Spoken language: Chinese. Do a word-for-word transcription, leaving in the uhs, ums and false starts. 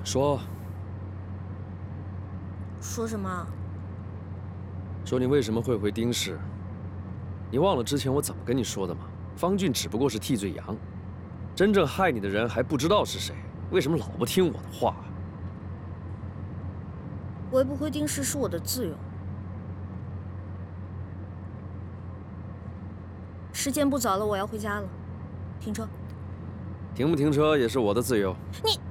说。 说什么？ 说你为什么会回丁氏？你忘了之前我怎么跟你说的吗？方俊只不过是替罪羊，真正害你的人还不知道是谁。为什么老不听我的话？ 回不回丁氏是我的自由。时间不早了，我要回家了。停车。 停不停车也是我的自由。 你。